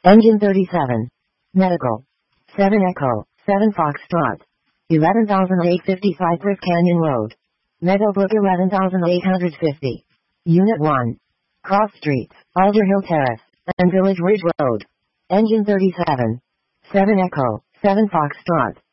Engine 37. Medical. 7 Echo, 7 Foxtrot. 11,855 Brick Canyon Road. Meadowbrook 11,850. Unit 1. Cross Streets, Alder Hill Terrace, and Village Ridge Road. Engine 37. 7 Echo, 7 Foxtrot.